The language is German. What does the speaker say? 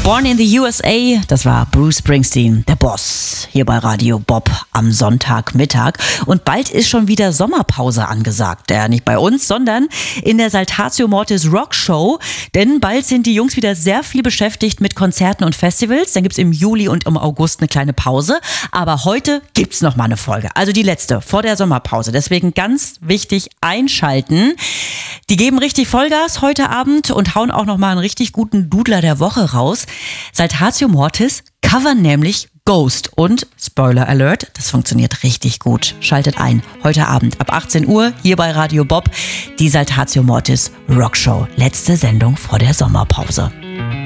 Born in the USA, das war Bruce Springsteen, der Boss, hier bei Radio Bob am Sonntagmittag. Und bald ist schon wieder Sommerpause angesagt. Ja, nicht bei uns, sondern in der Saltatio Mortis Rock Show. Denn bald sind die Jungs wieder sehr viel beschäftigt mit Konzerten und Festivals. Dann gibt's im Juli und im August eine kleine Pause. Aber heute gibt's noch mal eine Folge. Also die letzte vor der Sommerpause. Deswegen ganz wichtig einschalten. Die geben richtig Vollgas heute Abend und hauen auch noch mal einen richtig guten Dudler der Woche raus. Saltatio Mortis covern nämlich Ghost und, Spoiler Alert, das funktioniert richtig gut. Schaltet ein, heute Abend ab 18 Uhr hier bei Radio Bob, die Saltatio Mortis Rock Show. Letzte Sendung vor der Sommerpause.